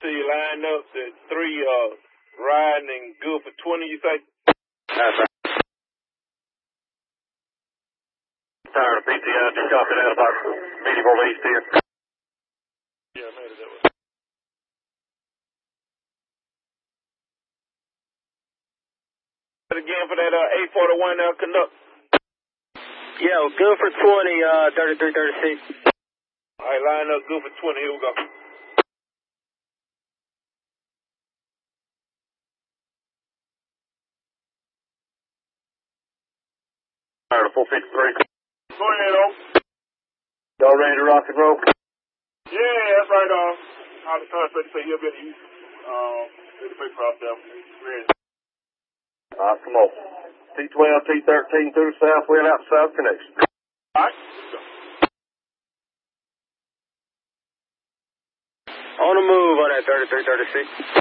So you line up the 3 riding and good for 20, you say? That's right. Tired of PTI, just copy that about Medieval East here. Yeah, I made it that way. Again for that 841 conduct. Yo, good for 20, 3336. All right, line up good for 20. Here we go. Tired of 453. Go ahead, O. Y'all ready to rock and roll? Yeah, that's right, I'll be trying to say he'll be able to use the paper out there. Ready. Alright, come on. T12, T13 through the south, wheel out south connection. Alright. On the move on that 3336.